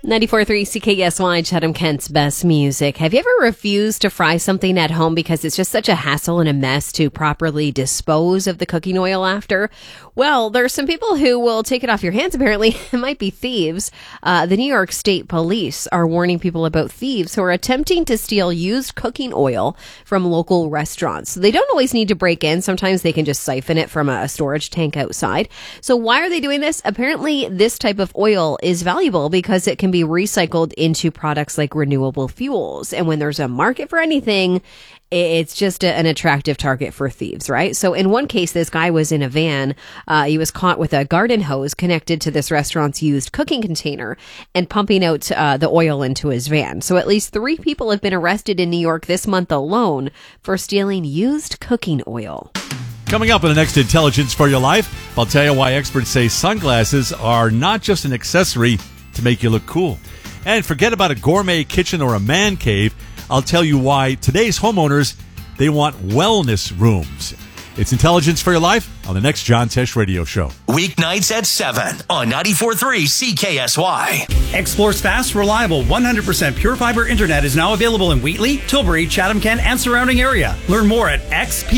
94.3 CKSY, Chatham-Kent's best music. Have you ever refused to fry something at home because it's just such a hassle and a mess to properly dispose of the cooking oil after? Well, there are some people who will take it off your hands, apparently. It might be thieves. The New York State Police are warning people about thieves who are attempting to steal used cooking oil from local restaurants. They don't always need to break in. Sometimes they can just siphon it from a storage tank outside. So why are they doing this? Apparently, this type of oil is valuable because it can be recycled into products like renewable fuels. And when there's a market for anything, it's just an attractive target for thieves, right? So in one case, this guy was in a van. He was caught with a garden hose connected to this restaurant's used cooking container and pumping out the oil into his van. So at least 3 people have been arrested in New York this month alone for stealing used cooking oil. Coming up in the next Intelligence for Your Life, I'll tell you why experts say sunglasses are not just an accessory to make you look cool. And forget about a gourmet kitchen or a man cave. I'll tell you why today's homeowners, they want wellness rooms. It's Intelligence for Your Life on the next John Tesh Radio Show. Weeknights at 7 on 94.3 CKSY. Explore's fast, reliable, 100% pure fiber internet is now available in Wheatley, Tilbury, Chatham-Kent, and surrounding area. Learn more at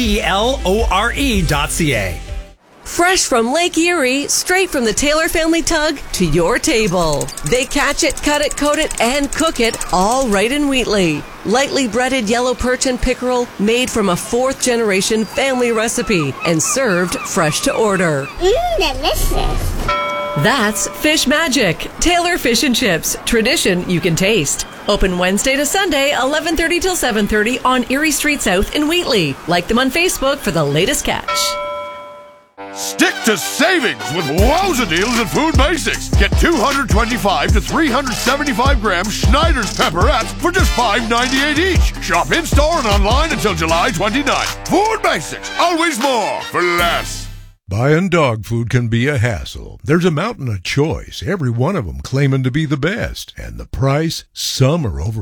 xplore.ca. Fresh from Lake Erie, straight from the Taylor family tug to your table. They catch it, cut it, coat it, and cook it all right in Wheatley. Lightly breaded yellow perch and pickerel made from a 4th-generation family recipe and served fresh to order. Delicious. That's Fish Magic, Taylor Fish and Chips. Tradition you can taste. Open Wednesday to Sunday, 11:30 till 7:30 on Erie Street South in Wheatley. Like them on Facebook for the latest catch. Stick to savings with wowza deals at Food Basics. Get 225 to 375 gram Schneider's pepperettes for just $5.98 each. Shop in-store and online until July 29th. Food Basics, always more for less. Buying dog food can be a hassle. There's a mountain of choice, every one of them claiming to be the best. And the price? Some are over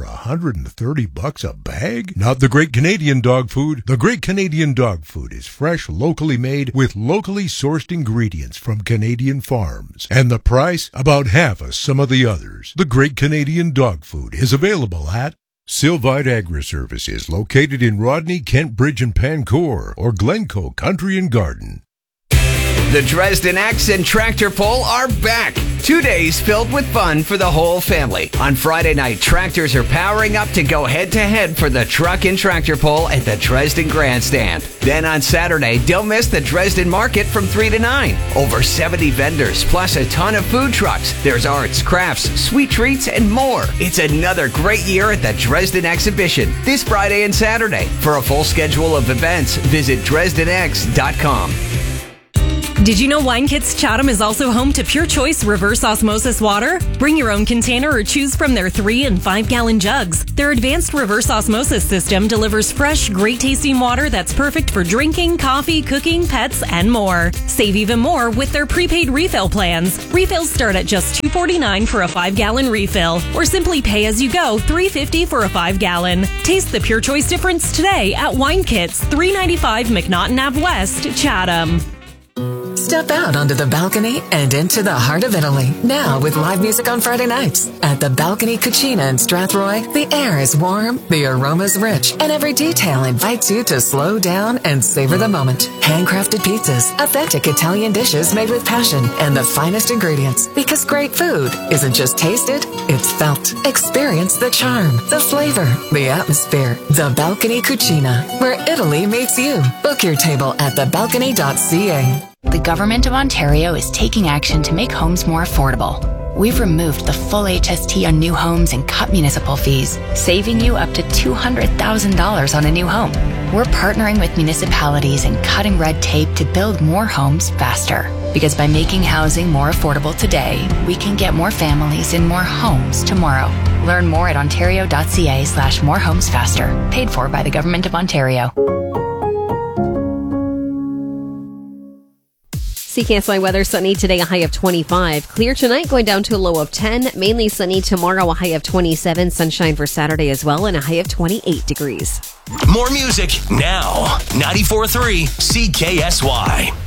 $130 a bag? Not the Great Canadian Dog Food. The Great Canadian Dog Food is fresh, locally made, with locally sourced ingredients from Canadian farms. And the price? About half of some of the others. The Great Canadian Dog Food is available at Sylvite Agri-Services, located in Rodney, Kent Bridge and Pancourt, or Glencoe Country and Garden. The Dresden X and Tractor Pull are back. 2 days filled with fun for the whole family. On Friday night, tractors are powering up to go head-to-head for the Truck and Tractor Pull at the Dresden Grandstand. Then on Saturday, don't miss the Dresden Market from 3 to 9. Over 70 vendors, plus a ton of food trucks. There's arts, crafts, sweet treats, and more. It's another great year at the Dresden Exhibition this Friday and Saturday. For a full schedule of events, visit DresdenX.com. Did you know Wine Kits Chatham is also home to Pure Choice reverse osmosis water? Bring your own container or choose from their 3 and 5 gallon jugs. Their advanced reverse osmosis system delivers fresh, great tasting water that's perfect for drinking, coffee, cooking, pets, and more. Save even more with their prepaid refill plans. Refills start at just $2.49 for a 5 gallon refill, or simply pay as you go $3.50 for a 5 gallon. Taste the Pure Choice difference today at Wine Kits, 395 McNaughton Ave West, Chatham. Step out onto the balcony and into the heart of Italy. Now with live music on Friday nights. At the Balcony Cucina in Strathroy, the air is warm, the aroma's rich, and every detail invites you to slow down and savor the moment. Handcrafted pizzas, authentic Italian dishes made with passion, and the finest ingredients. Because great food isn't just tasted, it's felt. Experience the charm, the flavor, the atmosphere. The Balcony Cucina, where Italy meets you. Book your table at thebalcony.ca. The Government of Ontario is taking action to make homes more affordable. We've removed the full HST on new homes and cut municipal fees, saving you up to $200,000 on a new home. We're partnering with municipalities and cutting red tape to build more homes faster. Because by making housing more affordable today, we can get more families in more homes tomorrow. Learn more at ontario.ca/morehomesfaster. Paid for by the Government of Ontario. CKSY weather, sunny today, a high of 25. Clear tonight, going down to a low of 10. Mainly sunny tomorrow, a high of 27. Sunshine for Saturday as well, and a high of 28 degrees. More music now. 94.3 CKSY.